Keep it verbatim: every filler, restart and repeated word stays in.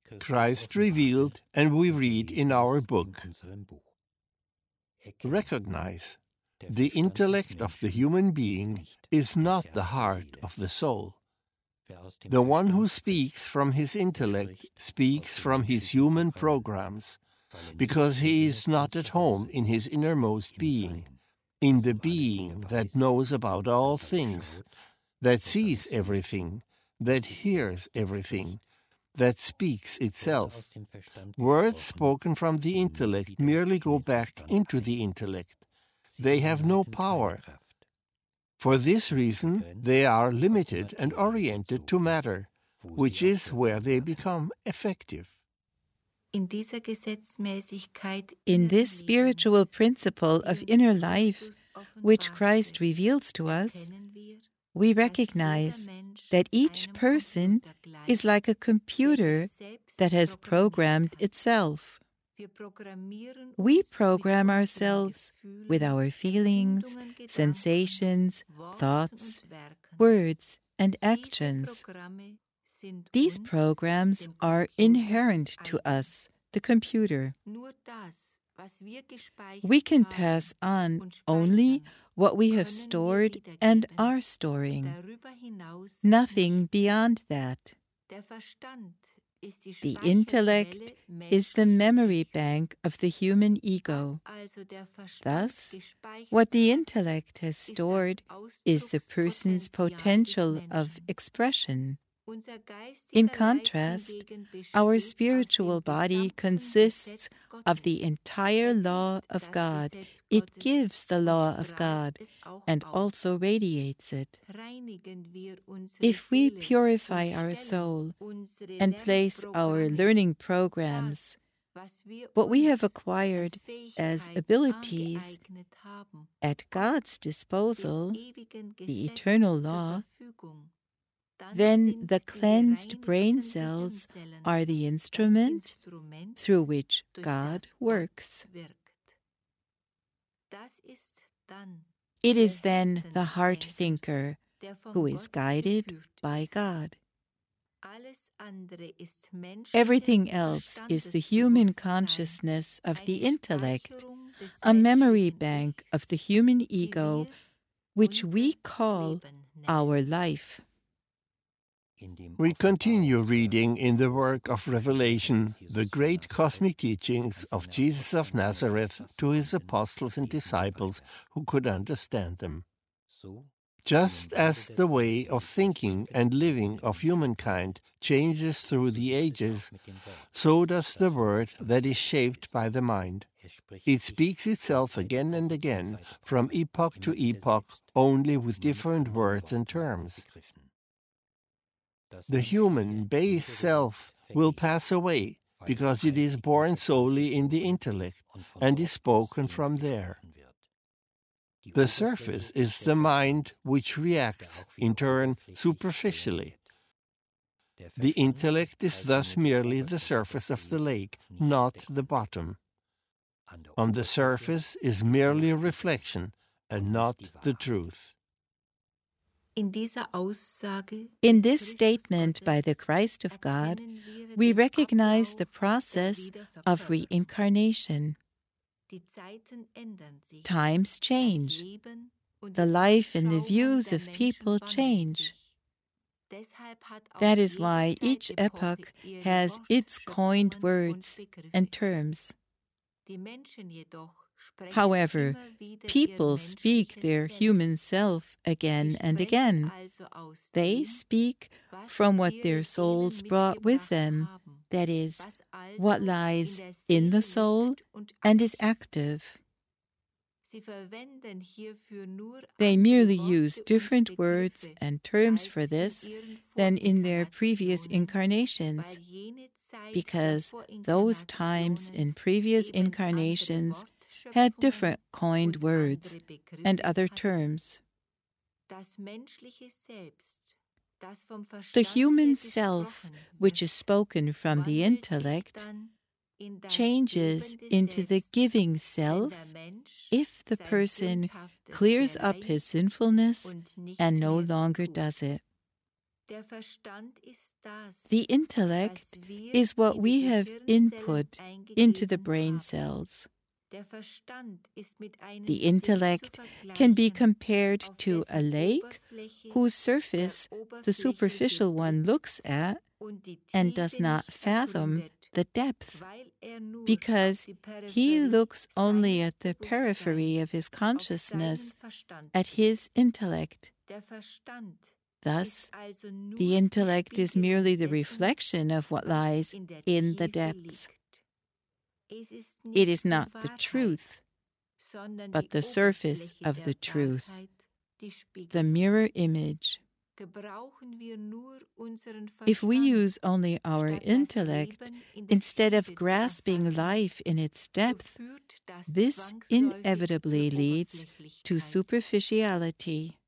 Christ revealed, and we read in our book. Recognize, the intellect of the human being is not the heart of the soul. The one who speaks from his intellect speaks from his human programs, because he is not at home in his innermost being, in the being that knows about all things, that sees everything, that hears everything, that speaks itself. Words spoken from the intellect merely go back into the intellect. They have no power. For this reason, they are limited and oriented to matter, which is where they become effective. In this spiritual principle of inner life, which Christ reveals to us, we recognize that each person is like a computer that has programmed itself. We program ourselves with our feelings, sensations, thoughts, words, and actions. These programs are inherent to us, the computer. We can pass on only what we have stored and are storing, nothing beyond that. The intellect is the memory bank of the human ego. Thus, what the intellect has stored is the person's potential of expression. In contrast, our spiritual body consists of the entire law of God. It gives the law of God and also radiates it. If we purify our soul and place our learning programs, what we have acquired as abilities, at God's disposal, the eternal law, then the cleansed brain cells are the instrument through which God works. It is then the heart thinker who is guided by God. Everything else is the human consciousness of the intellect, a memory bank of the human ego, which we call our life. We continue reading in the work of Revelation the great cosmic teachings of Jesus of Nazareth to his apostles and disciples who could understand them. Just as the way of thinking and living of humankind changes through the ages, so does the word that is shaped by the mind. It speaks itself again and again, from epoch to epoch, only with different words and terms. The human base self will pass away because it is born solely in the intellect and is spoken from there. The surface is the mind which reacts, in turn, superficially. The intellect is thus merely the surface of the lake, not the bottom. On the surface is merely reflection and not the truth. In this statement by the Christ of God, we recognize the process of reincarnation. Times change. The life and the views of people change. That is why each epoch has its coined words and terms. However, people speak their human self again and again. They speak from what their souls brought with them, that is, what lies in the soul and is active. They merely use different words and terms for this than in their previous incarnations, because those times in previous incarnations had different coined words and other terms. The human self, which is spoken from the intellect, changes into the giving self if the person clears up his sinfulness and no longer does it. The intellect is what we have input into the brain cells. The intellect can be compared to a lake whose surface the superficial one looks at and does not fathom the depth, because he looks only at the periphery of his consciousness, at his intellect. Thus, the intellect is merely the reflection of what lies in the depths. It is not the truth, but the surface of the truth, the mirror image. If we use only our intellect instead of grasping life in its depth, this inevitably leads to superficiality.